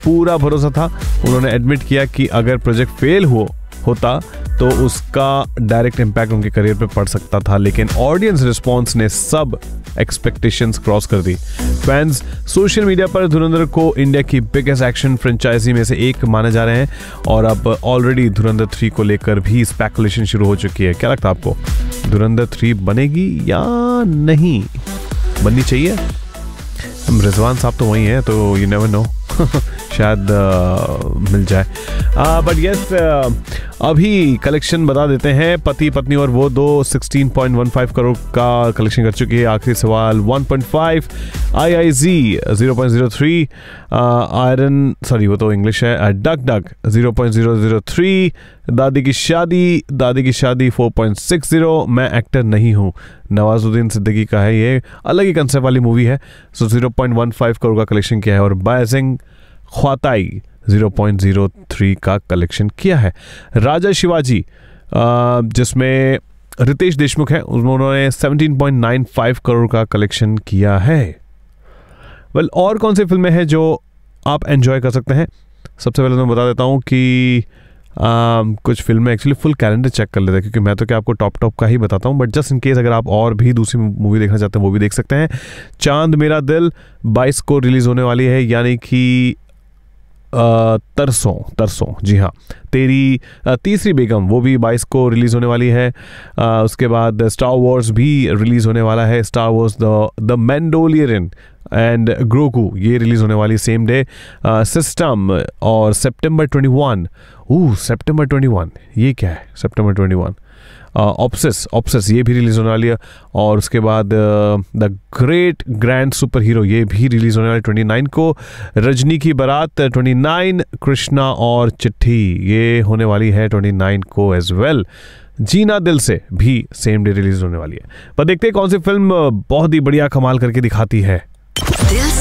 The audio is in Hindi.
पूरा भरोसा था। उन्होंने एडमिट किया कि अगर प्रोजेक्ट फेल होता तो उसका डायरेक्ट इम्पैक्ट उनके करियर पे पड़ सकता था, लेकिन ऑडियंस रिस्पॉन्स ने सब एक्सपेक्टेशंस क्रॉस कर दी। फैंस सोशल मीडिया पर धुरंधर को इंडिया की बिगेस्ट एक्शन फ्रेंचाइजी में से एक माने जा रहे हैं और अब ऑलरेडी धुरंधर 3 को लेकर भी स्पेकुलेशन शुरू हो चुकी है। क्या लगता है आपको, धुरंधर 3 बनेगी या नहीं? बननी चाहिए? रिजवान साहब तो वही हैं, तो यू नेवर नो, शायद मिल जाए। बट यस, अभी कलेक्शन बता देते हैं। पति पत्नी और वो दो 16.15 करोड़ का कलेक्शन कर चुकी है। आखिरी सवाल 1.5, IIZ 0.03, आयरन सॉरी वो तो इंग्लिश है, डक डक 0.003, दादी की शादी 4.60, मैं एक्टर नहीं हूँ, नवाजुद्दीन सिद्दीकी का है, ये अलग ही कंसेप्ट वाली मूवी है। सो 0.15 करोड़ का कलेक्शन किया है और बायसिंग ख्वाताई 0.03 का कलेक्शन किया है। राजा शिवाजी जिसमें रितेश देशमुख है, उन्होंने 17.95 करोड़ का कलेक्शन किया है। वेल, और कौन सी फिल्में हैं जो आप एंजॉय कर सकते हैं? सबसे पहले तो मैं बता देता हूँ कि कुछ फिल्में एक्चुअली फुल कैलेंडर चेक कर लेते हैं, क्योंकि मैं तो क्या आपको टॉप का ही बताता हूँ, बट जस्ट इन केस अगर आप और भी दूसरी मूवी देखना चाहते हैं वो भी देख सकते हैं। चांद मेरा दिल 22 को रिलीज होने वाली है, यानी कि तरसों, जी हाँ, तेरी तीसरी बेगम, वो भी 22 को रिलीज़ होने वाली है। उसके बाद स्टार वॉर्स भी रिलीज़ होने वाला है, star Wars the Mandalorian and ग्रोकू, ये रिलीज़ होने वाली सेम डे। सिस्टम और सितंबर 21, ये क्या है सितंबर 21? ऑब्सेस ये भी रिलीज़ होने वाली है। और उसके बाद the great grand super hero, ये भी रिलीज़ होने वाली 29 को। रजनी की बारात 29, कृष्णा और चिट्ठी ये होने वाली है 29 को एज वेल। जीना दिल से भी सेम डे रिलीज़ होने वाली है। पर देखते हैं कौन सी फिल्म बहुत ही बढ़िया कमाल करके दिखाती है।